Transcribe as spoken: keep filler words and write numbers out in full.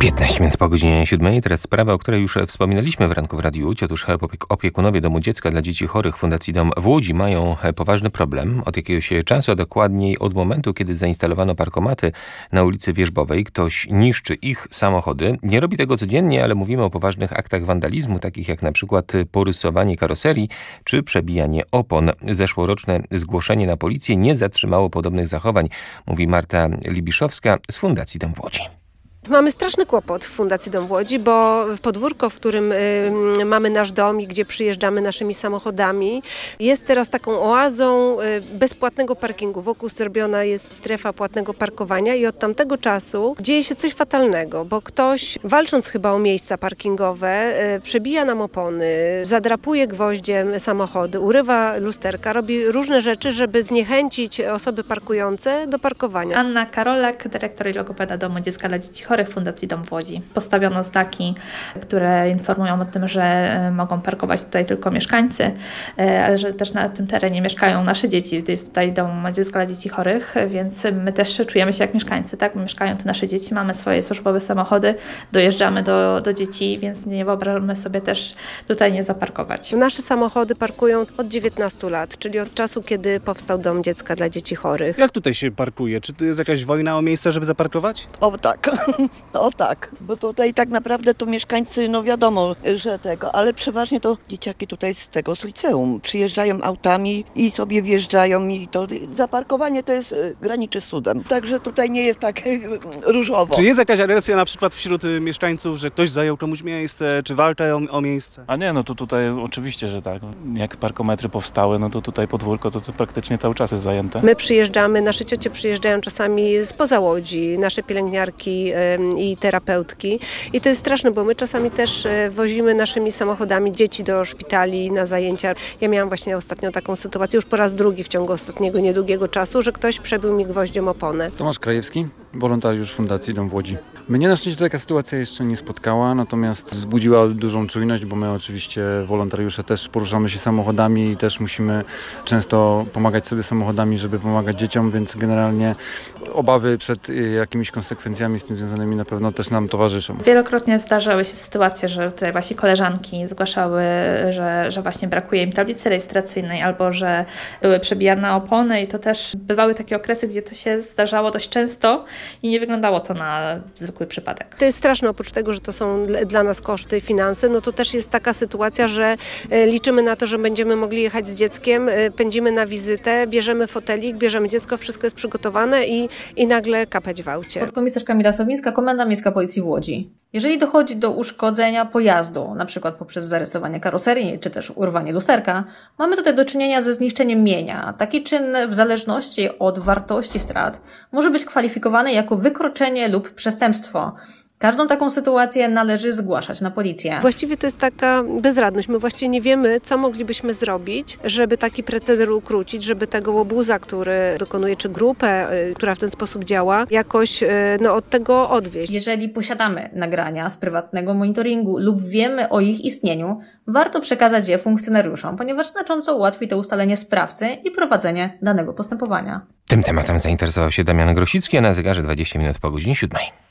piętnaście minut po godzinie siódmej. Teraz sprawa, o której już wspominaliśmy w Ranku w Radiu Łódź. Otóż opiekunowie Domu Dziecka dla Dzieci Chorych Fundacji Dom w Łodzi mają poważny problem. Od jakiegoś czasu, a dokładniej od momentu, kiedy zainstalowano parkomaty na ulicy Wierzbowej, ktoś niszczy ich samochody. Nie robi tego codziennie, ale mówimy o poważnych aktach wandalizmu, takich jak na przykład porysowanie karoserii czy przebijanie opon. Zeszłoroczne zgłoszenie na policję nie zatrzymało podobnych zachowań, mówi Marta Libiszowska z Fundacji Dom w Łodzi. Mamy straszny kłopot w Fundacji Dom w Łodzi, bo podwórko, w którym y, mamy nasz dom i gdzie przyjeżdżamy naszymi samochodami, jest teraz taką oazą y, bezpłatnego parkingu. Wokół zrobiona jest strefa płatnego parkowania i od tamtego czasu dzieje się coś fatalnego, bo ktoś, walcząc chyba o miejsca parkingowe, y, przebija nam opony, zadrapuje gwoździem samochody, urywa lusterka, robi różne rzeczy, żeby zniechęcić osoby parkujące do parkowania. Anna Karolak, dyrektor i logopeda Domu Dziecka dla Dzieci Chorych Fundacji Dom w Łodzi. Postawiono znaki, które informują o tym, że mogą parkować tutaj tylko mieszkańcy, ale że też na tym terenie mieszkają nasze dzieci. To jest tutaj Dom Dziecka dla Dzieci Chorych, więc my też czujemy się jak mieszkańcy, tak? Mieszkają tu nasze dzieci, mamy swoje służbowe samochody, dojeżdżamy do, do dzieci, więc nie wyobrażamy sobie też tutaj nie zaparkować. Nasze samochody parkują od dziewiętnastu lat, czyli od czasu, kiedy powstał Dom Dziecka dla Dzieci Chorych. Jak tutaj się parkuje? Czy tu jest jakaś wojna o miejsce, żeby zaparkować? O tak, o tak, bo tutaj tak naprawdę to mieszkańcy, no wiadomo, że tego, ale przeważnie to dzieciaki tutaj z tego z liceum przyjeżdżają autami i sobie wjeżdżają i to zaparkowanie to jest graniczy z cudem. Także tutaj nie jest tak różowo. Czy jest jakaś agresja na przykład wśród mieszkańców, że ktoś zajął komuś miejsce, czy walczą o, o miejsce? A nie, no to tutaj oczywiście, że tak. Jak parkometry powstały, no to tutaj podwórko to, to praktycznie cały czas jest zajęte. My przyjeżdżamy, nasze ciocie przyjeżdżają czasami spoza Łodzi, nasze pielęgniarki i terapeutki. I to jest straszne, bo my czasami też wozimy naszymi samochodami dzieci do szpitali na zajęcia. Ja miałam właśnie ostatnio taką sytuację, już po raz drugi w ciągu ostatniego niedługiego czasu, że ktoś przebił mi gwoździem oponę. Tomasz Krajewski, wolontariusz Fundacji Dom w Łodzi. Mnie na szczęście taka sytuacja jeszcze nie spotkała, natomiast wzbudziła dużą czujność, bo my oczywiście wolontariusze też poruszamy się samochodami i też musimy często pomagać sobie samochodami, żeby pomagać dzieciom, więc generalnie obawy przed jakimiś konsekwencjami z tym związanymi na pewno też nam towarzyszą. Wielokrotnie zdarzały się sytuacje, że tutaj właśnie koleżanki zgłaszały, że, że właśnie brakuje im tablicy rejestracyjnej albo że były przebijane opony i to też bywały takie okresy, gdzie to się zdarzało dość często i nie wyglądało to na zwykły przypadek. To jest straszne, oprócz tego, że to są dla nas koszty, finanse, no to też jest taka sytuacja, że liczymy na to, że będziemy mogli jechać z dzieckiem, pędzimy na wizytę, bierzemy fotelik, bierzemy dziecko, wszystko jest przygotowane i, i nagle kapeć w aucie. Podkomisarz Kamila Sowińska, Komenda Miejska Policji w Łodzi. Jeżeli dochodzi do uszkodzenia pojazdu, na przykład poprzez zarysowanie karoserii czy też urwanie lusterka, mamy tutaj do czynienia ze zniszczeniem mienia. Taki czyn w zależności od wartości strat może być kwalifikowany jako wykroczenie lub przestępstwo. Każdą taką sytuację należy zgłaszać na policję. Właściwie to jest taka bezradność. My właściwie nie wiemy, co moglibyśmy zrobić, żeby taki proceder ukrócić, żeby tego łobuza, który dokonuje, czy grupę, która w ten sposób działa, jakoś no, od tego odwieść. Jeżeli posiadamy nagrania z prywatnego monitoringu lub wiemy o ich istnieniu, warto przekazać je funkcjonariuszom, ponieważ znacząco ułatwi to ustalenie sprawcy i prowadzenie danego postępowania. Tym tematem zainteresował się Damian Grosicki, a na zegarze dwadzieścia minut po godzinie siódmej.